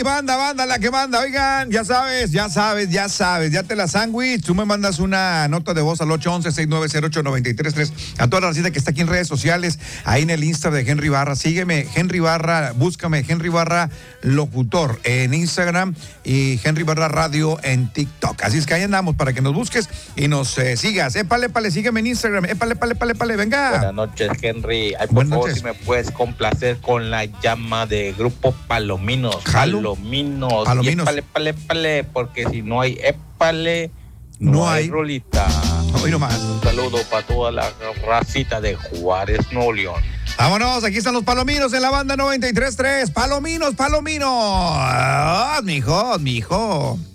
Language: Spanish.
banda, la que manda. Oigan, ya sabes, ya te la sándwich. Tú me mandas una nota de voz al 811-690-8933. A toda la racita que está aquí en redes sociales, ahí en el Insta de Henry Barra. Sígueme, Henry Barra, búscame, Henry Barra Locutor en Instagram y Henry Barra Radio en TikTok. Así es que ahí andamos para que nos busques y nos sigas. Épale, sígueme en Instagram. Épale, venga. Buenas noches, Henry. Ay, por favor, si me puedes complacer con la llama de Grupo Palominos. Palominos. Épale, porque si no hay épale, no hay rolita. Hoy nomás. Un saludo para toda la racita de Juárez, Nuevo León. Vámonos, aquí están los Palominos en la banda 93.3. Palominos. Mijo.